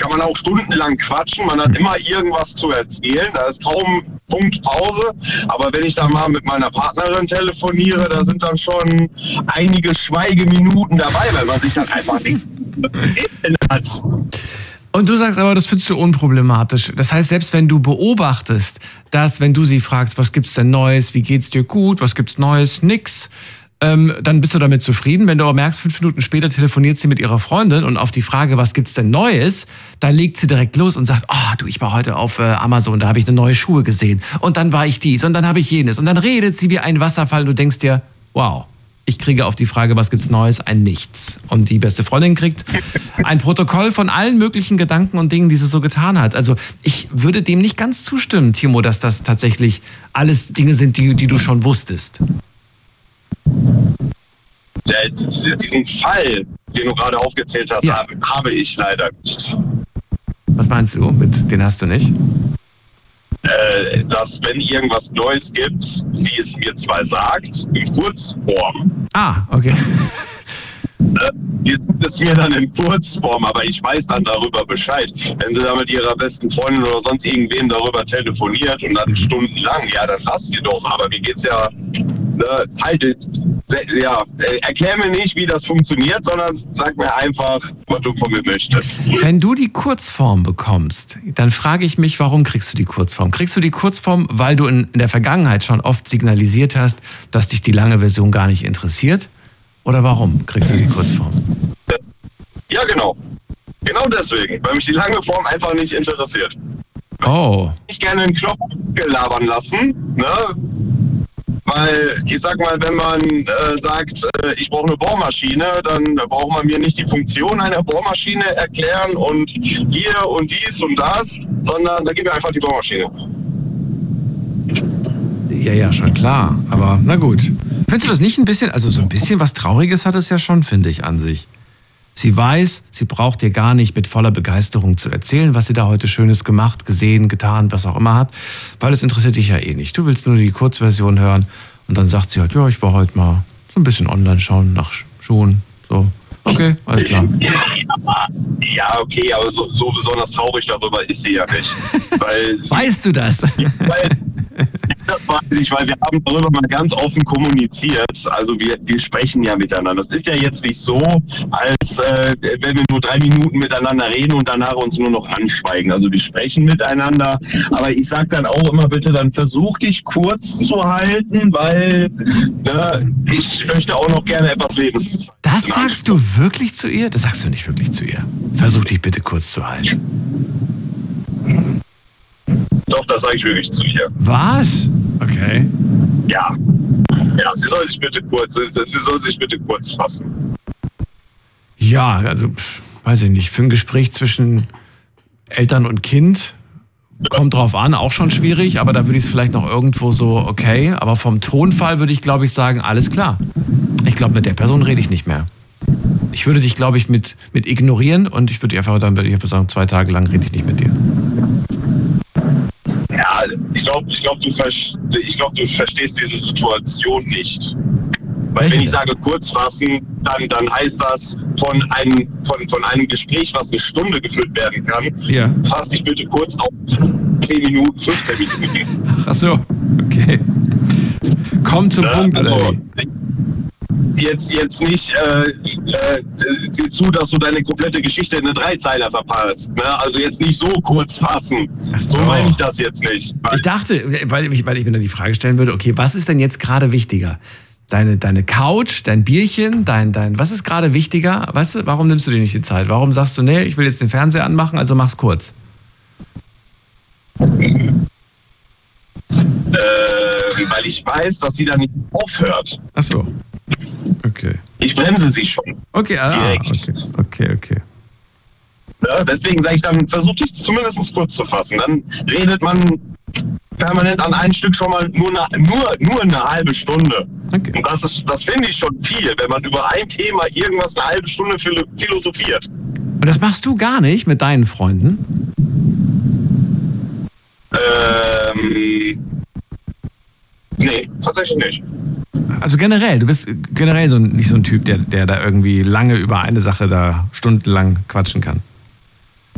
kann man auch stundenlang quatschen, man hat immer irgendwas zu erzählen, da ist kaum Punkt Pause, aber wenn ich dann mal mit meiner Partnerin telefoniere, da sind dann schon einige Schweigeminuten dabei, weil man sich dann einfach nicht hat. Und du sagst aber, das findest du unproblematisch. Das heißt, selbst wenn du beobachtest, dass, wenn du sie fragst, was gibt's denn Neues, wie geht's dir gut, was gibt's Neues, nix, dann bist du damit zufrieden. Wenn du aber merkst, 5 Minuten später telefoniert sie mit ihrer Freundin und auf die Frage, was gibt's denn Neues, dann legt sie direkt los und sagt, du, ich war heute auf Amazon, da habe ich eine neue Schuhe gesehen und dann war ich dies und dann habe ich jenes und dann redet sie wie ein Wasserfall und du denkst dir, wow, ich kriege auf die Frage, was gibt's Neues, ein Nichts. Und die beste Freundin kriegt ein Protokoll von allen möglichen Gedanken und Dingen, die sie so getan hat. Also ich würde dem nicht ganz zustimmen, Timo, dass das tatsächlich alles Dinge sind, die du schon wusstest. Diesen Fall, den du gerade aufgezählt hast, ja, habe ich leider nicht. Was meinst du? Den hast du nicht? Dass, wenn irgendwas Neues gibt, sie es mir zwar sagt, in Kurzform. Okay. Die sagt es mir dann in Kurzform, aber ich weiß dann darüber Bescheid. Wenn sie da mit ihrer besten Freundin oder sonst irgendwem darüber telefoniert und dann stundenlang, ja, dann lass sie doch. Aber mir geht's ja, erklär mir nicht, wie das funktioniert, sondern sag mir einfach, was du von mir möchtest. Wenn du die Kurzform bekommst, dann frage ich mich, warum kriegst du die Kurzform? Kriegst du die Kurzform, weil du in der Vergangenheit schon oft signalisiert hast, dass dich die lange Version gar nicht interessiert? Oder warum kriegst du die Kurzform? Ja, genau. Genau deswegen, weil mich die lange Form einfach nicht interessiert. Ich gerne einen Knopf gelabern lassen, ne? Weil, ich sag mal, wenn man sagt, ich brauche eine Bohrmaschine, dann braucht man mir nicht die Funktion einer Bohrmaschine erklären und hier und dies und das, sondern da gib mir einfach die Bohrmaschine. Ja, schon klar. Aber na gut. Findest du das nicht ein bisschen, also so ein bisschen was Trauriges hat es ja schon, finde ich, an sich. Sie weiß, sie braucht dir gar nicht mit voller Begeisterung zu erzählen, was sie da heute Schönes gemacht, gesehen, getan, was auch immer hat, weil es interessiert dich ja eh nicht. Du willst nur die Kurzversion hören und dann sagt sie halt, ja, ich war heute mal so ein bisschen online schauen nach Schuhen, so. Okay, alles klar. Ja, okay, aber so besonders traurig darüber ist sie ja nicht. Weißt du das? Das weiß ich, weil wir haben darüber mal ganz offen kommuniziert. Also wir sprechen ja miteinander. Das ist ja jetzt nicht so, als wenn wir nur 3 Minuten miteinander reden und danach uns nur noch anschweigen. Also wir sprechen miteinander. Aber ich sage dann auch immer, bitte, dann versuch dich kurz zu halten, weil ich möchte auch noch gerne etwas Lebenszeit. Das sagst du wirklich zu ihr? Das sagst du nicht wirklich zu ihr. Versuch dich bitte kurz zu halten. Doch, das sage ich wirklich zu ihr. Was? Okay. Ja, sie soll sich bitte kurz fassen. Ja, also, weiß ich nicht, für ein Gespräch zwischen Eltern und Kind kommt drauf an, auch schon schwierig, aber da würde ich es vielleicht noch irgendwo so, okay, aber vom Tonfall würde ich, glaube ich, sagen, alles klar. Ich glaube, mit der Person rede ich nicht mehr. Ich würde dich, glaube ich, mit ignorieren und ich würde einfach sagen, 2 Tage lang rede ich nicht mit dir. Ja, ich glaube, du verstehst diese Situation nicht. Weil wenn ich sage kurz fassen, dann heißt das von einem Gespräch, was 1 Stunde geführt werden kann, fass dich bitte kurz auf 10 Minuten, 15 Minuten. Ach so, okay. Komm zum Punkt, oder wie? Jetzt nicht sieh zu, dass du deine komplette Geschichte in eine 3-Zeiler verpasst. Ne? Also jetzt nicht so kurz fassen. So meine ich das jetzt nicht. Ich dachte, weil ich mir dann die Frage stellen würde, okay, was ist denn jetzt gerade wichtiger? Deine Couch, dein Bierchen, was ist gerade wichtiger? Weißt du, warum nimmst du dir nicht die Zeit? Warum sagst du, nee, ich will jetzt den Fernseher anmachen, also mach's kurz? Weil ich weiß, dass sie da nicht aufhört. Ach so. Okay. Ich bremse sie schon. Okay, direkt. Okay. Ja, deswegen sage ich dann, versuch dich zumindest kurz zu fassen. Dann redet man permanent an ein Stück schon mal nur eine halbe Stunde. Okay. Und das finde ich schon viel, wenn man über ein Thema irgendwas eine halbe Stunde philosophiert. Und das machst du gar nicht mit deinen Freunden? Nee, tatsächlich nicht. Also generell, du bist generell nicht so ein Typ, der da irgendwie lange über eine Sache da stundenlang quatschen kann.